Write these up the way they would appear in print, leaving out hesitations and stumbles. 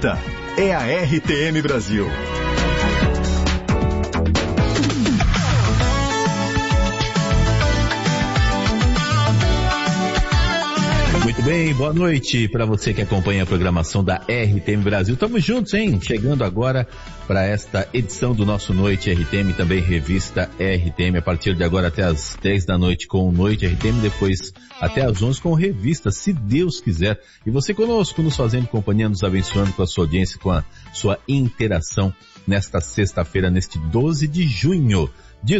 Esta é a RTM Brasil. Muito bem, boa noite para você que acompanha a programação da RTM Brasil. Estamos juntos, hein? Chegando agora para esta edição do nosso Noite RTM, também revista RTM, a partir de agora até as 10 da noite com Noite RTM, depois até as 11 com revista, se Deus quiser. E você conosco, nos fazendo companhia, nos abençoando com a sua audiência, com a sua interação nesta sexta-feira, neste 12 de junho de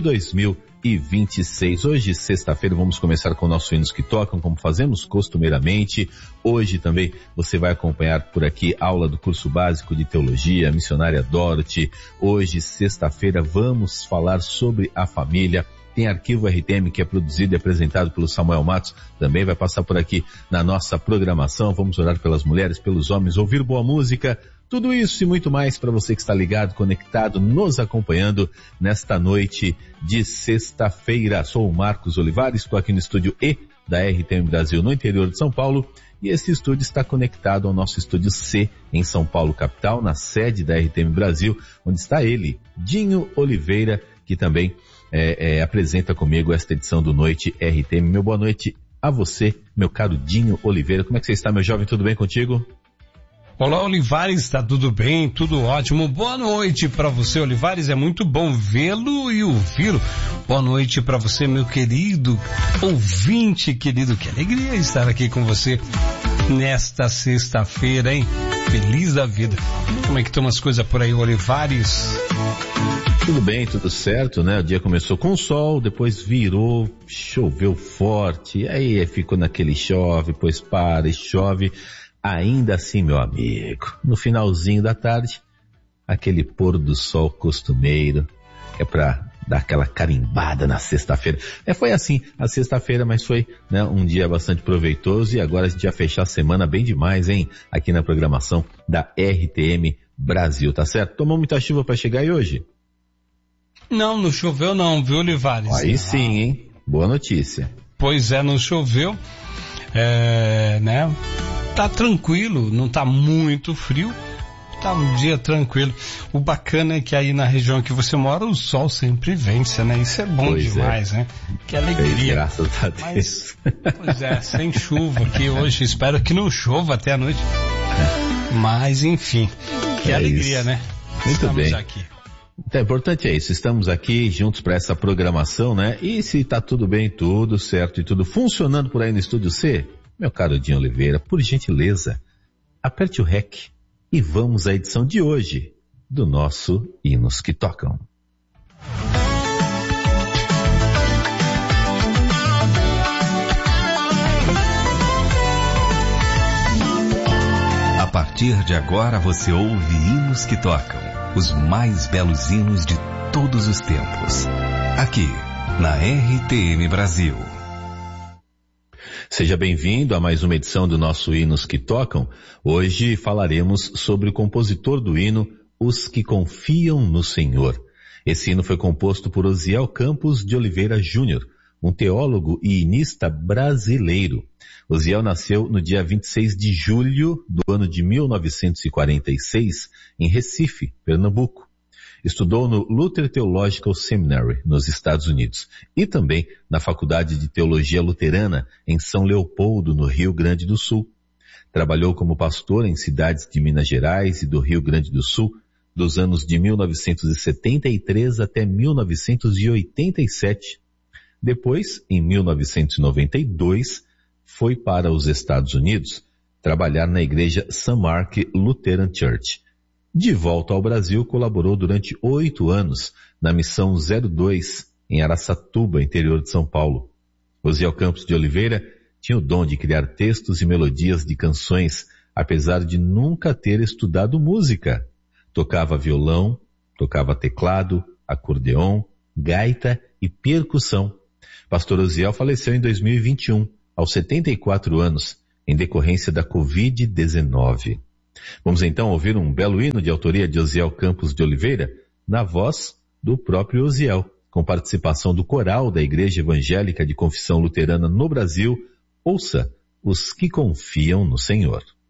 2026. Hoje, sexta-feira, vamos começar com o nosso Hinos que Tocam, como fazemos costumeiramente. Hoje também você vai acompanhar por aqui aula do curso básico de teologia, missionária Dorothy. Hoje, sexta-feira, vamos falar sobre a família. Tem arquivo RTM que é produzido e apresentado pelo Samuel Matos, também vai passar por aqui na nossa programação. Vamos orar pelas mulheres, pelos homens, ouvir boa música. Tudo isso e muito mais para você que está ligado, conectado, nos acompanhando nesta noite de sexta-feira. Sou o Marcos Olivares, estou aqui no estúdio E da RTM Brasil no interior de São Paulo, e esse estúdio está conectado ao nosso estúdio C em São Paulo, capital, na sede da RTM Brasil, onde está ele, Dinho Oliveira, que também apresenta comigo esta edição do Noite RTM. Meu boa noite a você, meu caro Dinho Oliveira. Como é que você está, meu jovem? Tudo bem contigo? Olá, Olivares, está tudo bem? Tudo ótimo. Boa noite para você, Olivares. É muito bom vê-lo e ouvi-lo. Boa noite para você, meu querido ouvinte, querido. Que alegria estar aqui com você nesta sexta-feira, hein? Feliz da vida. Como é que estão as coisas por aí, Olivares? Tudo bem, tudo certo, né? O dia começou com sol, depois virou, choveu forte, aí ficou naquele chove, depois para e chove. Ainda assim, meu amigo, no finalzinho da tarde, aquele pôr do sol costumeiro, que é pra dar aquela carimbada na sexta-feira. Foi assim, a sexta-feira, mas foi, né, um dia bastante proveitoso, e agora a gente vai fechar a semana bem demais, hein? Aqui na programação da RTM Brasil, tá certo? Tomou muita chuva pra chegar aí hoje? Não choveu não, viu, Olivares? Aí sim, hein? Boa notícia. Pois é, não choveu, né? Tá tranquilo, não tá muito frio, tá um dia tranquilo. O bacana é que aí na região que você mora, o sol sempre vence, né? Isso é bom demais, né? Que alegria. Graças a Deus. Pois é, sem chuva aqui hoje, espero que não chova até a noite. Mas enfim, que alegria, isso, né? Muito Estamos bem. Aqui. Então, o importante é isso, estamos aqui juntos para essa programação, né? E se tá tudo bem, tudo certo e tudo funcionando por aí no Estúdio C, meu caro Dinho Oliveira, por gentileza, aperte o REC e vamos à edição de hoje do nosso Hinos que Tocam. A partir de agora você ouve Hinos que Tocam, os mais belos hinos de todos os tempos, aqui na RTM Brasil. Seja bem-vindo a mais uma edição do nosso Hinos que Tocam. Hoje falaremos sobre o compositor do hino Os que Confiam no Senhor. Esse hino foi composto por Osiel Campos de Oliveira Júnior, um teólogo e hinista brasileiro. Osiel nasceu no dia 26 de julho do ano de 1946, em Recife, Pernambuco. Estudou no Luther Theological Seminary, nos Estados Unidos, e também na Faculdade de Teologia Luterana, em São Leopoldo, no Rio Grande do Sul. Trabalhou como pastor em cidades de Minas Gerais e do Rio Grande do Sul, dos anos de 1973 até 1987. Depois, em 1992, foi para os Estados Unidos trabalhar na igreja St. Mark Lutheran Church. De volta ao Brasil, colaborou durante 8 anos na Missão 02, em Araçatuba, interior de São Paulo. Osiel Campos de Oliveira tinha o dom de criar textos e melodias de canções, apesar de nunca ter estudado música. Tocava violão, tocava teclado, acordeon, gaita e percussão. Pastor Osiel faleceu em 2021, aos 74 anos, em decorrência da Covid-19. Vamos então ouvir um belo hino de autoria de Osiel Campos de Oliveira, na voz do próprio Osiel, com participação do coral da Igreja Evangélica de Confissão Luterana no Brasil. Ouça Os que Confiam no Senhor.